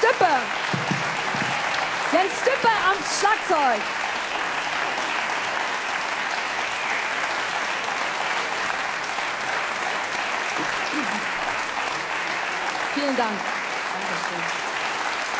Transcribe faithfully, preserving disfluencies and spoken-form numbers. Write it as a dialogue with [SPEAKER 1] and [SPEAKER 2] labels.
[SPEAKER 1] Stippe. Jens Stippe am Schlagzeug. Vielen Dank. Dankeschön.